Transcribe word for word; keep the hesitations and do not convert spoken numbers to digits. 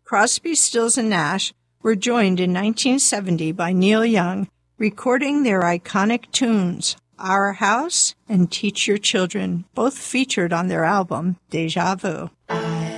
Crosby, Stills, and Nash were joined in nineteen seventy by Neil Young, recording their iconic tunes, Our House and Teach Your Children, both featured on their album, Deja Vu.